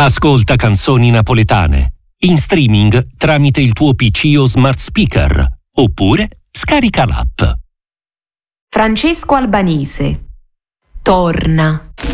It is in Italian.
Ascolta canzoni napoletane in streaming tramite il tuo PC o smart speaker, oppure scarica l'app. Francesco Albanese. Torna.